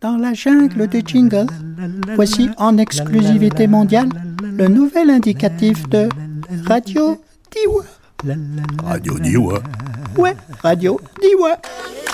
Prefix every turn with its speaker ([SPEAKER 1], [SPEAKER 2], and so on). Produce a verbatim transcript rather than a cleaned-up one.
[SPEAKER 1] dans la jungle des jingles. Voici en exclusivité mondiale le nouvel indicatif de Radio Diois.
[SPEAKER 2] Radio Diois.
[SPEAKER 1] Ouais, Radio Diois.